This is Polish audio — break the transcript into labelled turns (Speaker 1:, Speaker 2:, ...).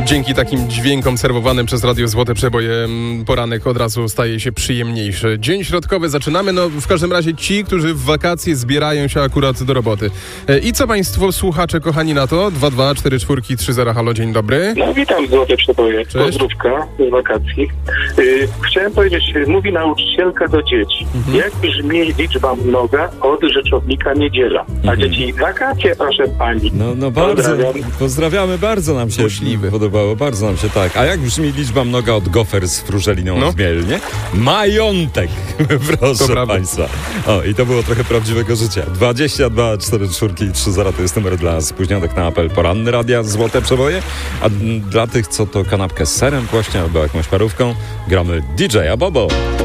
Speaker 1: Dzięki takim dźwiękom serwowanym przez Radio Złote Przeboje poranek od razu staje się przyjemniejszy. Dzień środkowy zaczynamy, w każdym razie ci, którzy w wakacje zbierają się akurat do roboty. I co państwo słuchacze kochani na to? 22443 halo, dzień dobry.
Speaker 2: No witam Złote Przeboje.
Speaker 1: Cześć.
Speaker 2: Pozdrówka z wakacji. Chciałem powiedzieć, mówi nauczycielka do dzieci. Jak brzmi liczba mnoga od rzeczownika niedziela? A dzieci wakacje, proszę pani.
Speaker 3: No bardzo.
Speaker 2: Pozdrawiam.
Speaker 3: Pozdrawiamy, bardzo nam się
Speaker 1: Złośliwy.
Speaker 3: podobało, bardzo nam się tak. A jak brzmi liczba mnoga od gofer z frużeliną w Mielnie? Majątek, proszę państwa. O, i to było trochę prawdziwego życia. 22 44 30 to jest numer dla spóźnionych na apel poranny Radia Złote Przeboje. A dla tych, co to kanapkę z serem właśnie albo jakąś parówką, gramy DJ-a Bobo.